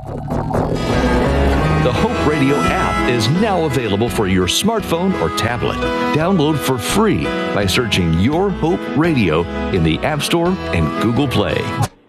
The Hope Radio app is now available for your smartphone or tablet. Download for free by searching Your Hope Radio in the App Store and Google Play.